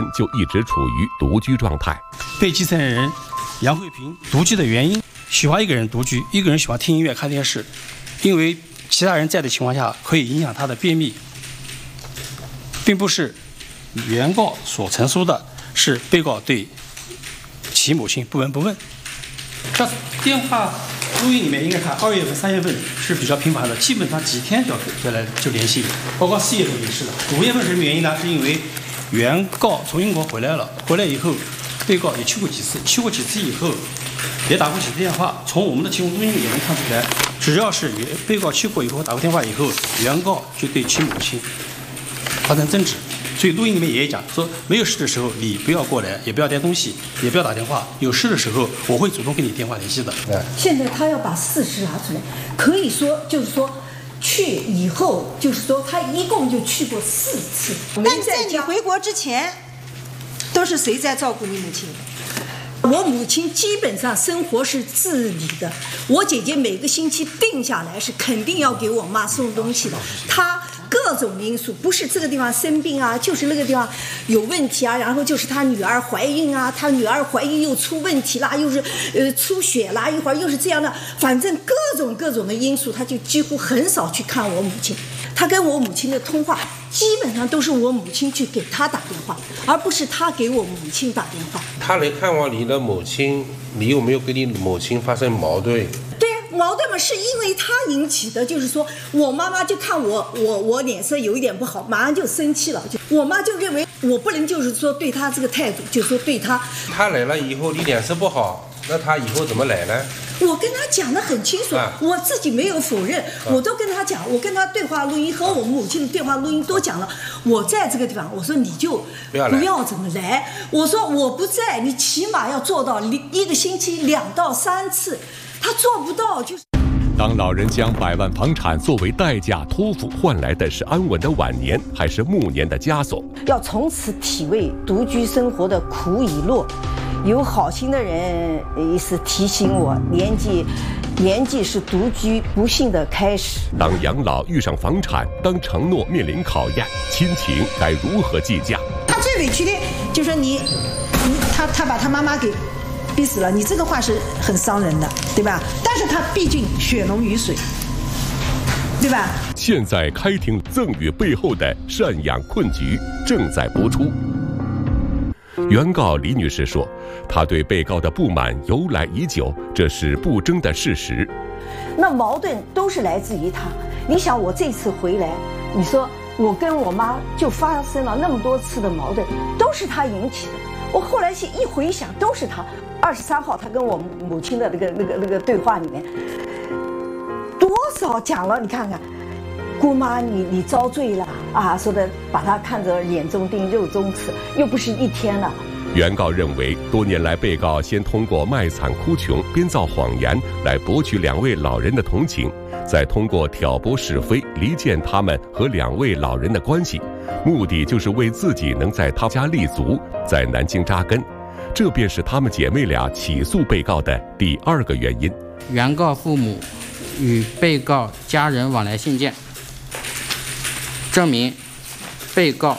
就一直处于独居状态。 被继承人杨慧萍独居的原因，喜欢一个人独居，一个人喜欢听音乐、看电视，因为其他人在的情况下可以影响他的便秘，并不是原告所陈述的是被告对其母亲不闻不问。这电话录音里面应该看2月份、3月份是比较频繁的，基本上几天就联系，包括4月份也是的。5月份是什么原因呢？是因为原告从英国回来了，回来以后，被告也去过几次以后，也打过几次电话。从我们的提供录音也能看出来，只要是被告去过以后打过电话以后，原告就对其母亲发生争执。所以录音里面也讲说，没有事的时候你不要过来，也不要带东西，也不要打电话；有事的时候我会主动跟你电话联系的。 现在他要把事实拿出来，可以说就是说去以后，就是说他一共就去过4次。 但在你回国之前，都是谁在照顾你母亲？ 我母亲基本上生活是自理的，我姐姐每个星期定下来是肯定要给我妈送东西的。她各种因素，不是这个地方生病啊，就是那个地方有问题啊，然后就是她女儿怀孕啊，她女儿怀孕又出问题啦，又是出血啦，一会儿又是这样的，反正各种的因素，她就几乎很少去看我母亲。她跟我母亲的通话基本上都是我母亲去给她打电话，而不是她给我母亲打电话。 她来看望你的母亲，你有没有跟你母亲发生矛盾？ 对，矛盾嘛，是因为她引起的，就是说我妈妈就看我脸色有一点不好，马上就生气了，我妈就认为我不能就是说对她这个态度，就是说对她。 她来了以后你脸色不好，那她以后怎么来呢？ 我跟他讲得很清楚，我自己没有否认，我都跟他讲，我跟他对话录音和我母亲的对话录音都讲了。我在这个地方，我说你就不要怎么来，我说我不在，你起码要做到1个星期2到3次，他做不到就是。 当老人将100万房产作为代价托付，换来的是安稳的晚年，还是暮年的枷锁？ 要从此体味独居生活的苦与乐。有好心的人也是提醒我，年纪是独居不幸的开始。 当养老遇上房产，当承诺面临考验，亲情该如何计价？ 他最委屈的就是他把他妈妈给逼死了，你这个话是很伤人的，对吧？但是他毕竟血浓于水，对吧？ 现在开庭赠与背后的赡养困局正在播出。原告李女士说，她对被告的不满由来已久，这是不争的事实。 那矛盾都是来自于他。你想，我这次回来，你说我跟我妈就发生了那么多次的矛盾，都是他引起的。我后来一回想，都是他。23号，他跟我母亲的那个对话里面，多少讲了，你看看。姑妈，你遭罪了啊！说的把他看着眼中钉、肉中刺，又不是1天了。 原告认为，多年来被告先通过卖惨哭穷、编造谎言来博取2位老人的同情，再通过挑拨是非离间他们和2位老人的关系，目的就是为自己能在他家立足，在南京扎根。这便是她们姐妹俩起诉被告的第2个原因。 原告父母与被告家人往来信件证明，被告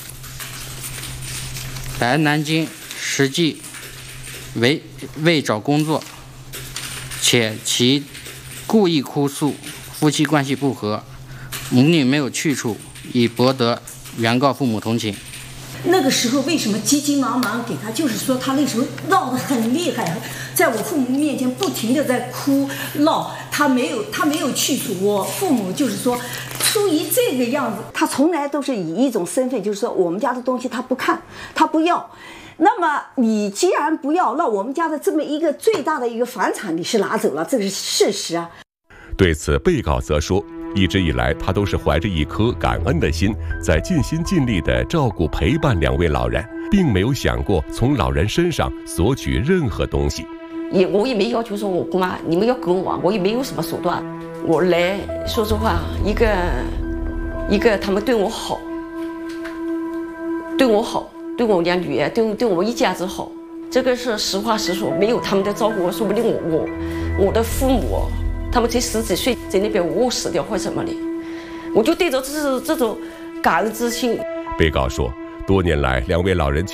来南京实际为找工作，且其故意哭诉夫妻关系不和，母女没有去处，以博得原告父母同情。 那个时候为什么急急忙忙给他？就是说他那时候闹得很厉害，在我父母面前不停地在哭闹，他没有去处。我父母就是说，出于这个样子，他从来都是以一种身份，就是说我们家的东西他不看，他不要。那么你既然不要，那我们家的这么一个最大的一个房产你是拿走了，这个是事实啊。 对此，被告则说，一直以来他都是怀着一颗感恩的心，在尽心尽力地照顾陪伴2位老人，并没有想过从老人身上索取任何东西。 我也没要求说我姑妈你们要给我也没有什么手段。我来说实话，一个他们对我好，对我2女儿，对我一家子好，这个是实话实说。没有他们的照顾，说不定我的父母他们才10几岁在那边我死掉或什么的，我就对着这种感恩之心。 被告说，多年来2位老人